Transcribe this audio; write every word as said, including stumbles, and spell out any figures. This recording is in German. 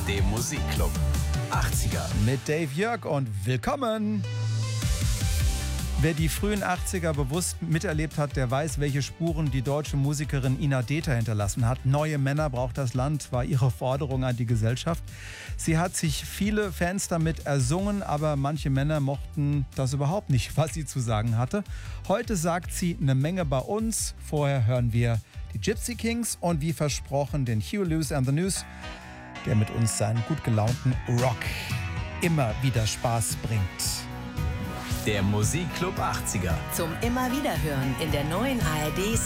dem Musikclub achtziger. Mit Dave Jörg und willkommen! Wer die frühen achtziger bewusst miterlebt hat, der weiß, welche Spuren die deutsche Musikerin Ina Dether hinterlassen hat. Neue Männer braucht das Land, war ihre Forderung an die Gesellschaft. Sie hat sich viele Fans damit ersungen, aber manche Männer mochten das überhaupt nicht, was sie zu sagen hatte. Heute sagt sie eine Menge bei uns. Vorher hören wir die Gypsy Kings und wie versprochen den Huey Lewis and the News, der mit uns seinen gut gelaunten Rock immer wieder Spaß bringt. Der Musikclub achtziger. Zum immer wieder hören in der neuen A R D